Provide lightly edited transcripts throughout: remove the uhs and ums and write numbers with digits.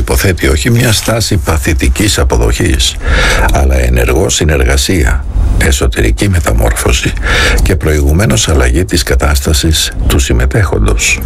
προϋποθέτει όχι μια στάση παθητικής αποδοχής, αλλά ενεργό συνεργασία, εσωτερική μεταμόρφωση και προηγουμένως αλλαγή της κατάστασης του συμμετέχοντος.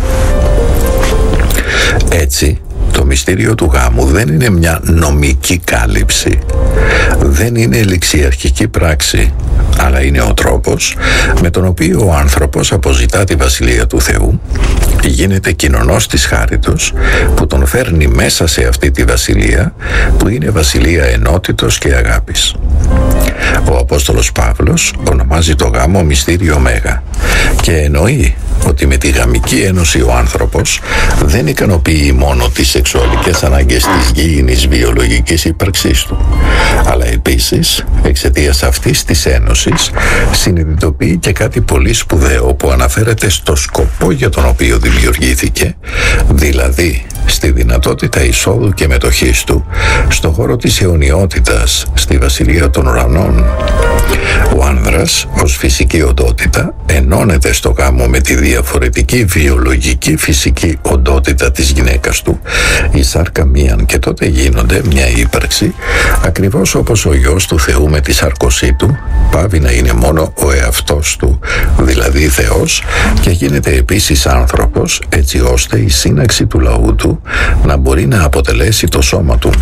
Έτσι, το μυστήριο του γάμου δεν είναι μια νομική κάλυψη, δεν είναι ληξιαρχική πράξη, αλλά είναι ο τρόπος με τον οποίο ο άνθρωπος αποζητά τη Βασιλεία του Θεού, γίνεται κοινωνός της χάριτος που τον φέρνει μέσα σε αυτή τη Βασιλεία που είναι Βασιλεία ενότητος και αγάπης. Ο Απόστολος Παύλος ονομάζει το γάμο μυστήριο μέγα και εννοεί ότι με τη γαμική ένωση ο άνθρωπος δεν ικανοποιεί μόνο τις σεξουαλικές ανάγκες της γήινης βιολογικής ύπαρξής του, αλλά επίσης εξαιτίας αυτής της ένωσης συνειδητοποιεί και κάτι πολύ σπουδαίο που αναφέρεται στο σκοπό για τον οποίο δημιουργήθηκε, δηλαδή στη δυνατότητα εισόδου και μετοχής του στο χώρο της αιωνιότητας, στη Βασιλεία των Ουρανών. Ο άνδρας ως φυσική οντότητα ενώνεται στο γάμο με τη διαφορετική βιολογική φυσική οντότητα της γυναίκας του, η σάρκα μίαν, και τότε γίνονται μια ύπαρξη, ακριβώς όπως ο Υιός του Θεού με τη σάρκωσή του πάβει να είναι μόνο ο εαυτός του, δηλαδή Θεός, και γίνεται επίσης άνθρωπος, έτσι ώστε η σύναξη του λαού του να μπορεί να αποτελέσει το σώμα του.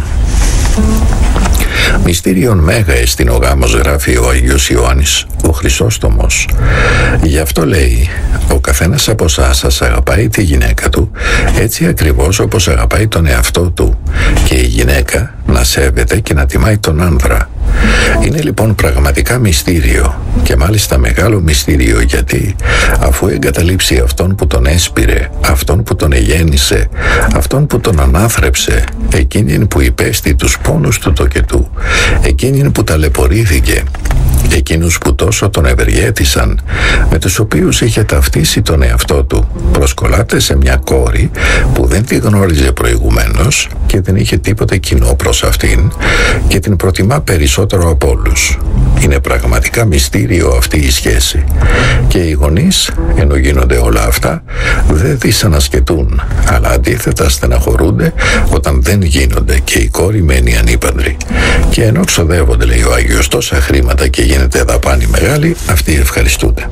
Μυστήριον μέγα εστιν ο γάμος, γράφει ο Αγίος Ιωάννης ο Χρυσόστομος. Γι' αυτό λέει, ο καθένας από εσάς σας αγαπάει τη γυναίκα του έτσι ακριβώς όπως αγαπάει τον εαυτό του, και η γυναίκα να σέβεται και να τιμάει τον άνδρα. Είναι λοιπόν πραγματικά μυστήριο, και μάλιστα μεγάλο μυστήριο, γιατί αφού εγκαταλείψει αυτόν που τον έσπηρε, αυτόν που τον εγέννησε, αυτόν που τον ανάθρεψε, εκείνην που υπέστη τους πόνους του τοκετού, εκείνην που ταλαιπωρήθηκε, εκείνους που τόσο τον ευεργέτησαν, με τους οποίους είχε ταυτίσει τον εαυτό του, προσκολάται σε μια κόρη που δεν τη γνώριζε προηγουμένως και δεν είχε τίποτε κοινό προς αυτήν και την προτιμά περισσότερο από όλους. Είναι πραγματικά μυστήριο αυτή η σχέση, και οι γονείς, ενώ γίνονται όλα αυτά, δεν δυσανασκετούν, αλλά αντίθετα στεναχωρούνται όταν δεν γίνονται και η κόρη μένει ανήπαντρη. Και ενώ ξοδεύονται, λέει ο Άγιος, τόσα χρήματα και γίνεται δαπάνη μεγάλη, αυτοί ευχαριστούνται.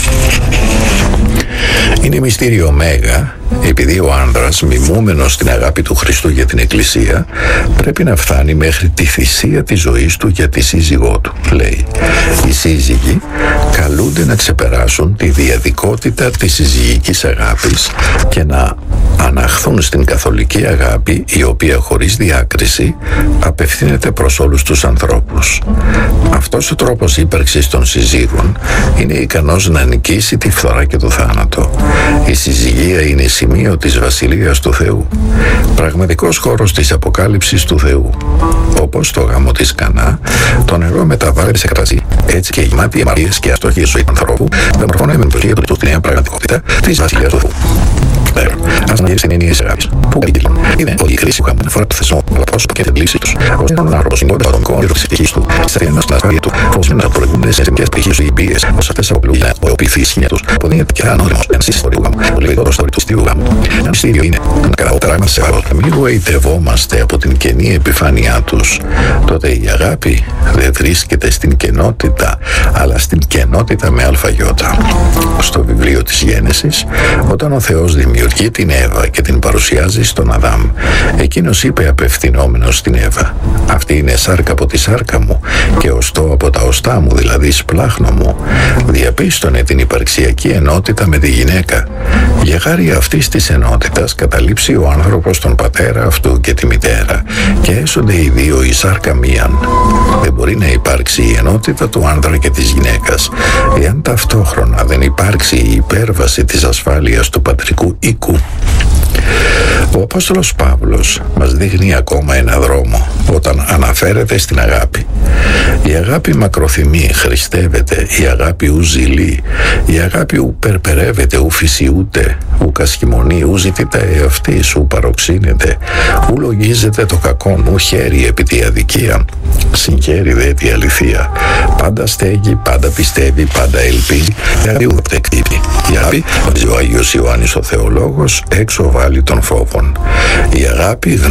Είναι μυστήριο μέγα, επειδή ο άνδρας, μιμούμενος την αγάπη του Χριστού για την Εκκλησία, πρέπει να φτάνει μέχρι τη θυσία της ζωής του για τη σύζυγό του. Λέει, οι σύζυγοι καλούνται να ξεπεράσουν τη διαδικότητα της συζυγικής αγάπης και να αναχθούν στην καθολική αγάπη, η οποία χωρίς διάκριση απευθύνεται προς όλους τους ανθρώπους. Αυτός ο τρόπος ύπαρξης των συζύγων είναι ικανός να νικήσει τη φθορά και το θάνατο. Η συζυγία είναι σημείο της Βασιλείας του Θεού, πραγματικός χώρος της αποκάλυψης του Θεού. Όπως το γάμο της Κανά, το νερό μεταβάλλεται σε κρασί, έτσι και η γεμάτη αμαρτίες και αστόχη ζωή του ανθρώπου μεταμορφώνεται με την προσοχή του στη νέα πραγματικότητα της Βασιλείας του Θεού. Ας να γυρίσει την έννοια της αγάπης, που είναι ότι η χρήση του γάμου αφορά το θεσμό, αλλά πρόσωπο και την πλήση τους, ώστε έναν άνθρωπο συγκόντας το ατομικό όνειρο της ψυχής του, στα έννοια στην ασφάλεια του, φοβισμένος να προηγούνται σε εθνικές πτυχές του ιμπίες, ως αυτές αποπλούν για να οποιηθεί η σχήνια τους, αποδίνεται και ανώνυμος ένας ιστορίου γάμου, που λέει τώρα ιστορίου του στήριου γάμου. Ένα μυστήριο είναι, αν καταότερα είμαστε σε βάρος, να μην γοητευόμαστε από την κενή επιφάνειά τους, τότε η αγάπη δεν βρίσκεται στην κενότητα, αλλά στην κενότητα με αλφαγιώτα. Στο βιβλίο της Γένεσης, όταν ο Θεός δημιουργεί την Εύα και την παρουσιάζει στον Αδάμ, εκείνος είπε απευθυνόμενος στην Εύα, αυτή είναι σάρκα από τη σάρκα μου και οστό από τα οστά μου, δηλαδή σπλάχνο μου. Διαπίστωνε την υπαρξιακή ενότητα με τη γυναίκα. Για χάρη αυτής της ενότητας καταλήψει ο άνθρωπος τον πατέρα αυτού και τη μητέρα και έσονται οι δύο η σάρκα μίαν. Δεν μπορεί να υπάρξει η ενότητα του άνδρα και της γυναίκας εάν ταυτόχρονα δεν υπάρξει η υπέρβαση της ασφάλειας του πατρικού οίκου. Ο Απόστολος Παύλος μας δείχνει ακόμα ένα δρόμο όταν αναφέρεται στην αγάπη. Η αγάπη μακροθυμεί, χριστεύεται, η αγάπη ου ζηλεί, η αγάπη ου περπερεύεται, ου φυσιούται, ου κασχημονεί, ου ζητείται εαυτής, ου παροξύνεται, ου λογίζεται το κακόν, ου χαίρει επί τη αδικία, συγχαίρει δε τη αληθεία. Πάντα στέγει, πάντα πιστεύει, πάντα ελπίζει, η αγάπη ου δεκτύπτει. Η αγάπη, ο Άγιος Ιωάννης ο Θεολόγος, έξω βάλει των φόβων. Η αγάπη